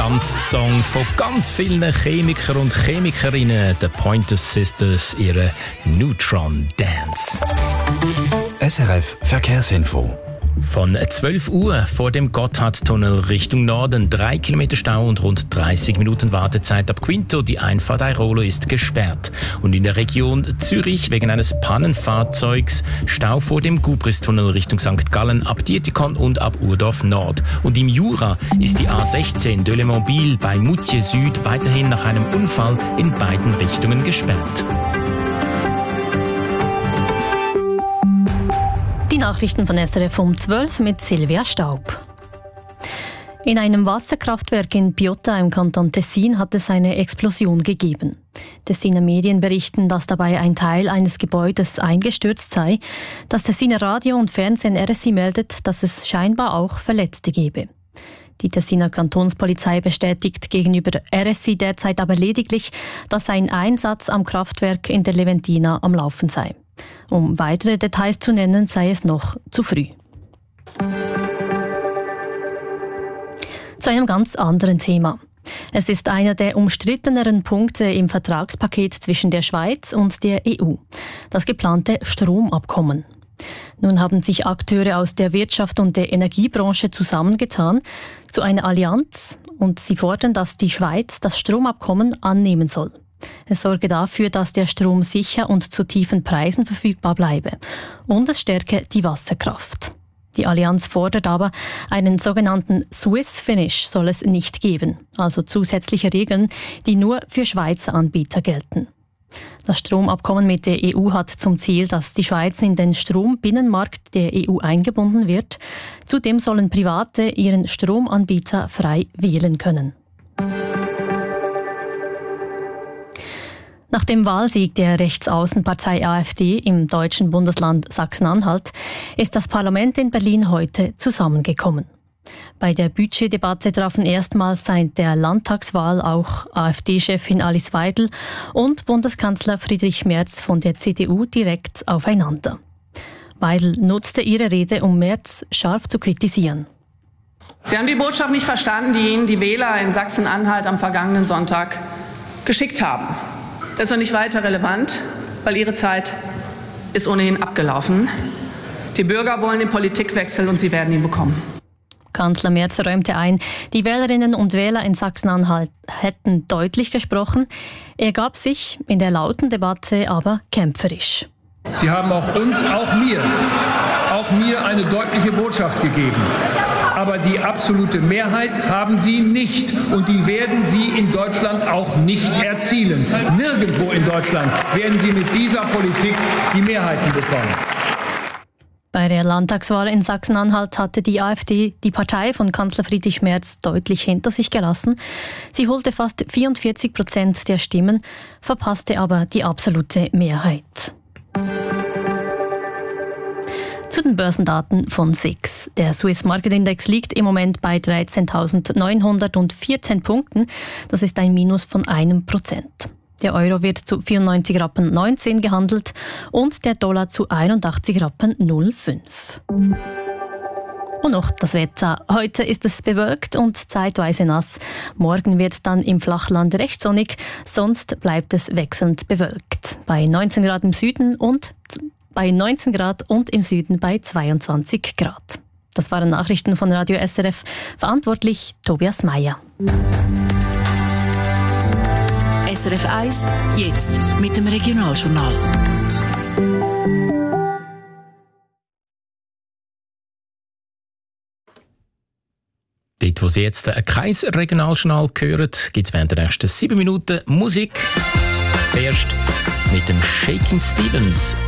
Tanzsong von ganz vielen Chemikern und Chemikerinnen, The Pointer Sisters, ihre Neutron Dance. SRF Verkehrsinfo. Von 12 Uhr vor dem Gotthardtunnel Richtung Norden 3 Kilometer Stau und rund 30 Minuten Wartezeit ab Quinto. Die Einfahrt Airolo ist gesperrt. Und in der Region Zürich wegen eines Pannenfahrzeugs Stau vor dem Gubristunnel Richtung St. Gallen ab Dietikon und ab Urdorf Nord. Und im Jura ist die A16 de Le Mobile bei Moutier Süd weiterhin nach einem Unfall in beiden Richtungen gesperrt. Die Nachrichten von SRF um 12 mit Silvia Staub. In einem Wasserkraftwerk in Piotta im Kanton Tessin hat es eine Explosion gegeben. Tessiner Medien berichten, dass dabei ein Teil eines Gebäudes eingestürzt sei. Das Tessiner Radio und Fernsehen RSI meldet, dass es scheinbar auch Verletzte gebe. Die Tessiner Kantonspolizei bestätigt gegenüber RSI derzeit aber lediglich, dass ein Einsatz am Kraftwerk in der Leventina am Laufen sei. Um weitere Details zu nennen, sei es noch zu früh. Zu einem ganz anderen Thema. Es ist einer der umstritteneren Punkte im Vertragspaket zwischen der Schweiz und der EU, das geplante Stromabkommen. Nun haben sich Akteure aus der Wirtschaft und der Energiebranche zusammengetan zu einer Allianz und sie fordern, dass die Schweiz das Stromabkommen annehmen soll. Es sorge dafür, dass der Strom sicher und zu tiefen Preisen verfügbar bleibe. Und es stärke die Wasserkraft. Die Allianz fordert aber, einen sogenannten Swiss Finish soll es nicht geben, also zusätzliche Regeln, die nur für Schweizer Anbieter gelten. Das Stromabkommen mit der EU hat zum Ziel, dass die Schweiz in den Strombinnenmarkt der EU eingebunden wird. Zudem sollen Private ihren Stromanbieter frei wählen können. Nach dem Wahlsieg der Rechtsaußenpartei AfD im deutschen Bundesland Sachsen-Anhalt ist das Parlament in Berlin heute zusammengekommen. Bei der Budgetdebatte trafen erstmals seit der Landtagswahl auch AfD-Chefin Alice Weidel und Bundeskanzler Friedrich Merz von der CDU direkt aufeinander. Weidel nutzte ihre Rede, um Merz scharf zu kritisieren. Sie haben die Botschaft nicht verstanden, die Ihnen die Wähler in Sachsen-Anhalt am vergangenen Sonntag geschickt haben. Das ist noch nicht weiter relevant, weil Ihre Zeit ist ohnehin abgelaufen. Die Bürger wollen den Politikwechsel und sie werden ihn bekommen. Kanzler Merz räumte ein, die Wählerinnen und Wähler in Sachsen-Anhalt hätten deutlich gesprochen. Er gab sich in der lauten Debatte aber kämpferisch. Sie haben auch uns, auch mir eine deutliche Botschaft gegeben. Aber die absolute Mehrheit haben Sie nicht und die werden Sie in Deutschland auch nicht erzielen. Nirgendwo in Deutschland werden Sie mit dieser Politik die Mehrheiten bekommen. Bei der Landtagswahl in Sachsen-Anhalt hatte die AfD die Partei von Kanzler Friedrich Merz deutlich hinter sich gelassen. Sie holte fast 44% der Stimmen, verpasste aber die absolute Mehrheit. Zu den Börsendaten von SIX. Der Swiss Market Index liegt im Moment bei 13.914 Punkten. Das ist ein Minus von 1%. Der Euro wird zu 94,19 Rappen gehandelt und der Dollar zu 81,05 Rappen. Und noch das Wetter. Heute ist es bewölkt und zeitweise nass. Morgen wird es dann im Flachland recht sonnig, sonst bleibt es wechselnd bewölkt. Bei 19 Grad im Süden und im Süden bei 22 Grad. Das waren Nachrichten von Radio SRF. Verantwortlich Tobias Meyer. SRF 1, jetzt mit dem Regionaljournal. Dort, wo Sie jetzt ein Kreisregionaljournal hören, gibt es während der nächsten 7 Minuten Musik. Zuerst mit dem Shakin' Stevens.